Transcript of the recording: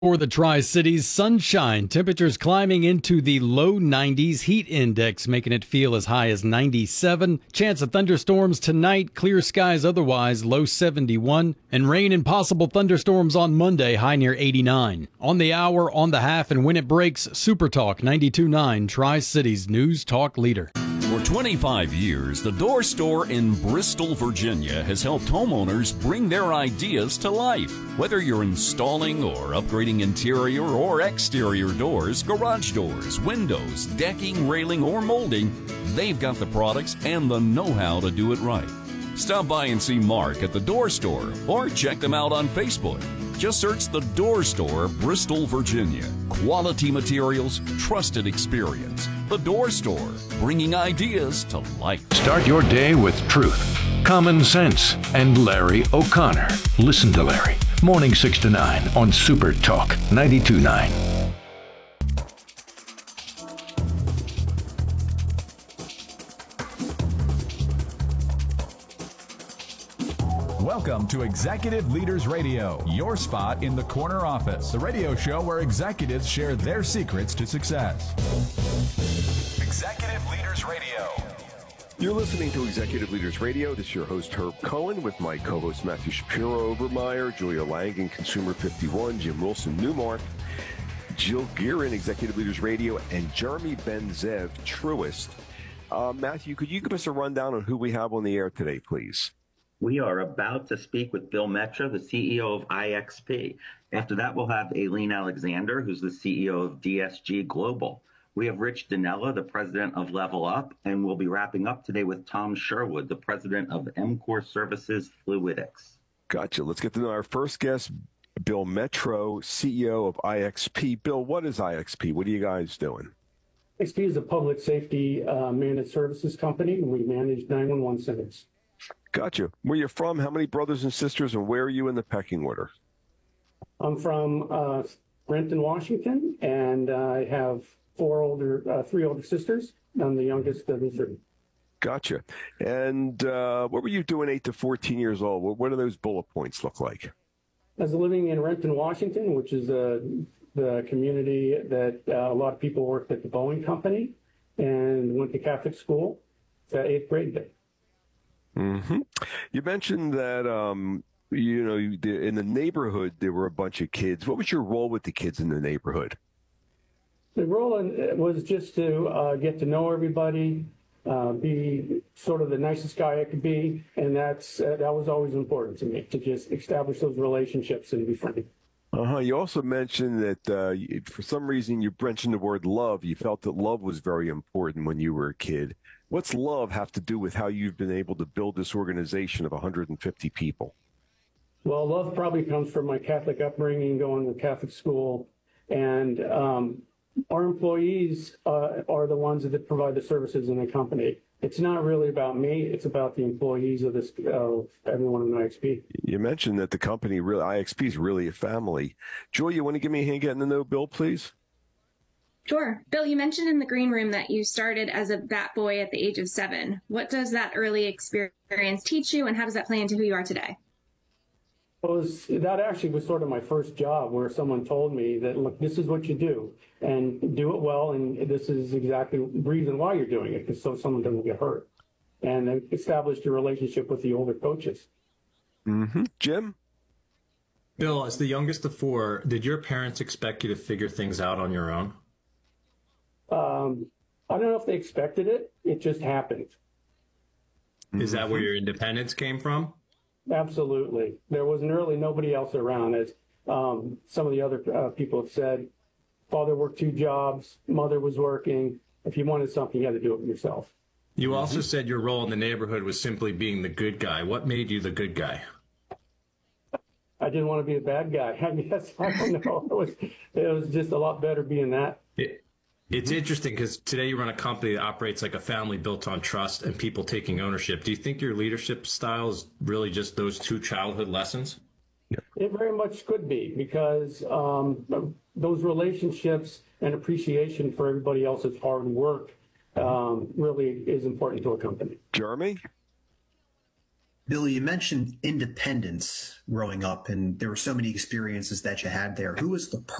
For the Tri-Cities, sunshine, temperatures climbing into the low 90s, heat index making it feel as high as 97. Chance of thunderstorms tonight, clear skies otherwise, low 71. And rain and possible thunderstorms on Monday, high near 89. On the hour, on the half, and when it breaks, Super Talk 92.9, Tri-Cities News Talk Leader. For 25 years, the Door Store in Bristol, Virginia has helped homeowners bring their ideas to life. Whether you're installing or upgrading interior or exterior doors, garage doors, windows, decking, railing, or molding, they've got the products and the know-how to do it right. Stop by and see Mark at the Door Store or check them out on Facebook. Just search the Door Store, Bristol, Virginia. Quality materials, trusted experience. The Door Store, bringing ideas to life. Start your day with truth, common sense, and Larry O'Connor. Listen to Larry. Morning 6 to 9 on Super Talk 92.9. Welcome to Executive Leaders Radio, your spot in the corner office, the radio show where executives share their secrets to success. Executive Leaders Radio. You're listening to Executive Leaders Radio. This is your host, Herb Cohen, with my co-host, Matthew Shapiro, Obermeyer, Julia Langen, Consumer 51, Jim Wilson, Newmark, Jill Gearin, Executive Leaders Radio, and Jeremy Ben-Zev, Truist. Matthew, could you give us a rundown on who we have on the air today, please? We are about to speak with Bill Metro, the CEO of IXP. After that, we'll have Aileen Alexander, who's the CEO of DSG Global. We have Rich Dinella, the president of Level Up, and we'll be wrapping up today with Tom Sherwood, the president of MCore Services Fluidics. Gotcha. Let's get to know our first guest, Bill Metro, CEO of IXP. Bill, what is IXP? What are you guys doing? IXP is a public safety managed services company, and we manage 911 centers. Gotcha. Where you from? How many brothers and sisters, and where are you in the pecking order? I'm from Renton, Washington, and I have three older sisters. I'm the youngest of the three. Gotcha. And what were you doing 8 to 14 years old? What do those bullet points look like? I was living in Renton, Washington, which is the community that a lot of people worked at the Boeing Company, and went to Catholic school to 8th grade. Mm-hmm. You mentioned that, in the neighborhood, there were a bunch of kids. What was your role with the kids in the neighborhood? The role was just to get to know everybody, be sort of the nicest guy I could be. And that was always important to me, to just establish those relationships and be friendly. You also mentioned that for some reason you mentioned the word love. You felt that love was very important when you were a kid. What's love have to do with how you've been able to build this organization of 150 people? Well, love probably comes from my Catholic upbringing, going to Catholic school. And our employees are the ones that provide the services in the company. It's not really about me. It's about the employees of everyone in IXP. You mentioned that the company, IXP, is really a family. Joy, you want to give me a hand getting to know Bill, please? Sure. Bill, you mentioned in the green room that you started as a bat boy at the age of 7. What does that early experience teach you, and how does that play into who you are today? That actually was sort of my first job, where someone told me that, look, this is what you do, and do it well, and this is exactly the reason why you're doing it, because so someone doesn't get hurt. And I established a relationship with the older coaches. Mm-hmm. Jim? Bill, as the youngest of 4, did your parents expect you to figure things out on your own? I don't know if they expected it. It just happened. Is that where your independence came from? Absolutely. There was really nobody else around. As some of the other people have said, father worked 2 jobs, mother was working. If you wanted something, you had to do it yourself. You also said your role in the neighborhood was simply being the good guy. What made you the good guy? I didn't want to be a bad guy. I guess, I don't know. It was just a lot better being that. It's interesting because today you run a company that operates like a family built on trust and people taking ownership. Do you think your leadership style is really just those 2 childhood lessons? It very much could be, because those relationships and appreciation for everybody else's hard work really is important to a company. Jeremy? Billy, you mentioned independence growing up, and there were so many experiences that you had there. Who was the